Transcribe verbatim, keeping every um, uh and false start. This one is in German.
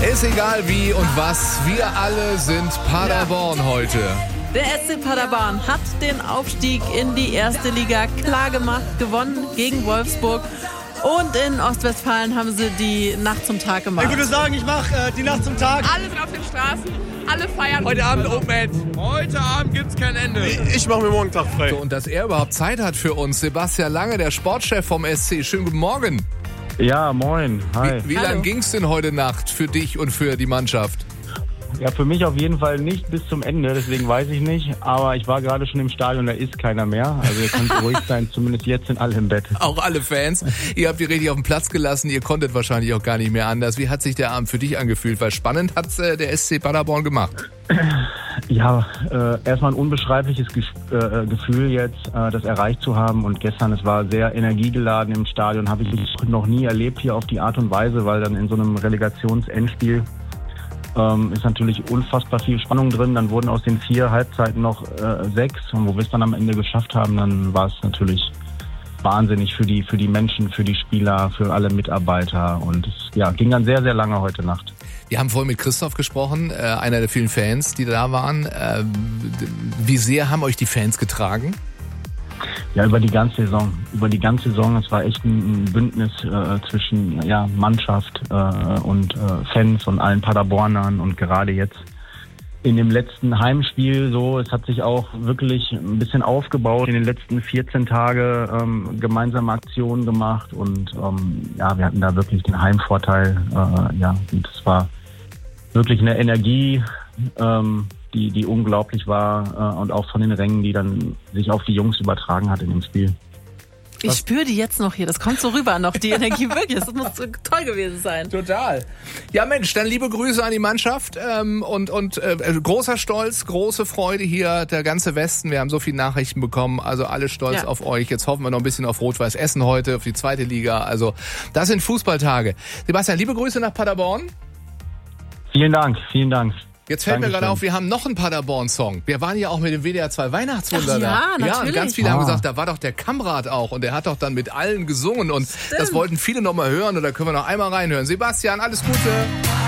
Ist egal wie und was, wir alle sind Paderborn ja. heute. Der S C Paderborn hat den Aufstieg in die erste Liga klar gemacht, gewonnen gegen Wolfsburg. Und in Ostwestfalen haben sie die Nacht zum Tag gemacht. Ich würde sagen, ich mache äh, die Nacht zum Tag. Alle sind auf den Straßen, alle feiern. Heute Abend Open End. Heute Abend gibt's kein Ende. Ich, ich mache mir morgen Tag frei. So, und dass er überhaupt Zeit hat für uns, Sebastian Lange, der Sportchef vom S C. Schönen guten Morgen. Ja, moin. Hi. Wie, wie lange ging's denn heute Nacht für dich und für die Mannschaft? Ja, für mich auf jeden Fall nicht bis zum Ende, deswegen weiß ich nicht. Aber ich war gerade schon im Stadion, da ist keiner mehr. Also ihr könnt ruhig sein, zumindest jetzt sind alle im Bett. Auch alle Fans. Ihr habt die richtig auf den Platz gelassen, ihr konntet wahrscheinlich auch gar nicht mehr anders. Wie hat sich der Abend für dich angefühlt? Weil spannend hat's äh, der S C Paderborn gemacht. Ja, äh, erstmal ein unbeschreibliches Ges- äh, Gefühl jetzt, äh, das erreicht zu haben. Und gestern, es war sehr energiegeladen im Stadion, habe ich noch nie erlebt hier auf die Art und Weise, weil dann in so einem Relegationsendspiel Ähm, ist natürlich unfassbar viel Spannung drin. Dann wurden aus den vier Halbzeiten noch äh, sechs. Und wo wir es dann am Ende geschafft haben, dann war es natürlich wahnsinnig für die für die Menschen, für die Spieler, für alle Mitarbeiter. Und es ja, ging dann sehr, sehr lange heute Nacht. Wir haben vorhin mit Christoph gesprochen, äh, einer der vielen Fans, die da waren. Äh, wie sehr haben euch die Fans getragen? Ja, über die ganze Saison. Über die ganze Saison. Es war echt ein Bündnis äh, zwischen ja, Mannschaft äh, und äh, Fans und allen Paderbornern. Und gerade jetzt in dem letzten Heimspiel so, es hat sich auch wirklich ein bisschen aufgebaut. In den letzten vierzehn Tagen ähm, gemeinsame Aktionen gemacht. Und ähm, ja, wir hatten da wirklich den Heimvorteil. Äh, ja, und es war wirklich eine Energie, ähm, die, die unglaublich war äh, und auch von den Rängen, die dann sich auf die Jungs übertragen hat in dem Spiel. Ich Was? spüre die jetzt noch hier, das kommt so rüber noch, die Energie wirklich, das muss so toll gewesen sein. Total. Ja Mensch, dann liebe Grüße an die Mannschaft ähm, und, und äh, großer Stolz, große Freude hier, der ganze Westen, wir haben so viele Nachrichten bekommen, also alle stolz ja. auf euch. Jetzt hoffen wir noch ein bisschen auf Rot-Weiß Essen heute, auf die zweite Liga, also das sind Fußballtage. Sebastian, liebe Grüße nach Paderborn. Vielen Dank, vielen Dank. Jetzt fällt Dankeschön. mir gerade auf, wir haben noch einen Paderborn-Song. Wir waren ja auch mit dem W D R zwei Weihnachtswunder Ach, ja, da. natürlich. Ja, und ganz viele ah. haben gesagt, da war doch der Kamrat auch und der hat doch dann mit allen gesungen und Stimmt. das wollten viele noch mal hören und da können wir noch einmal reinhören. Sebastian, alles Gute.